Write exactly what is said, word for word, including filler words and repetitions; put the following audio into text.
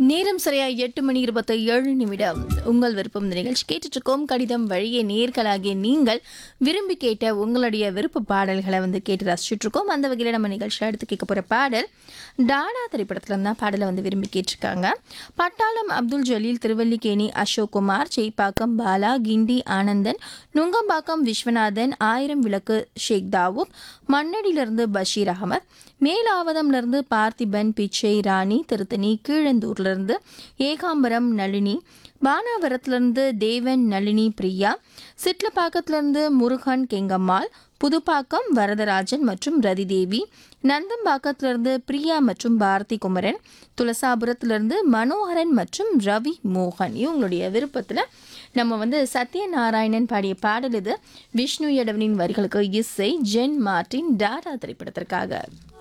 நேரம் சரியா எட்டு மணி இருபத்தி ஏழு நிமிடம். உங்கள் விருப்பம் இந்த நிகழ்ச்சி கேட்டுட்டு இருக்கோம். கடிதம் வழியே நேர்களாகிய நீங்கள் விரும்பி கேட்ட உங்களுடைய விருப்ப பாடல்களை வந்து கேட்டு ரசிச்சுட்டு இருக்கோம். அந்த வகையில் நம்ம நிகழ்ச்சியில் எடுத்து கேட்க போகிற பாடல் டாடா திரைப்படத்துல தான் பாடலை வந்து விரும்பி கேட்டிருக்காங்க. பட்டாளம் அப்துல் ஜலீல், திருவல்லிக்கேணி அசோக் குமார், சேப்பாக்கம் பாலா, கிண்டி ஆனந்தன், நுங்கம்பாக்கம் விஸ்வநாதன், ஆயிரம் விளக்கு ஷேக் தாவூத், மண்ணடியிலிருந்து பஷீர் அகமத், மேலாவதம்லேருந்து பார்த்திபன், பிச்சை ராணி, திருத்தணி கீழந்தூர்லேருந்து ஏகாம்பரம் நளினி, பானாவரத்துலேருந்து தேவன் நளினி பிரியா, சிட்லப்பாக்கத்திலிருந்து முருகன் கெங்கம்மாள், புதுப்பாக்கம் வரதராஜன் மற்றும் ரதிதேவி, நந்தம்பாக்கத்திலிருந்து பிரியா மற்றும் பாரதி குமரன், துளசாபுரத்திலிருந்து மனோகரன் மற்றும் ரவி மோகன். இவங்களுடைய விருப்பத்தில் நம்ம வந்து சத்யநாராயணன் பாடிய பாடல் இது. விஷ்ணு எடவனின் வரிகளுக்கு இசை ஜென் மார்டின், டாடா திரைப்படத்திற்காக.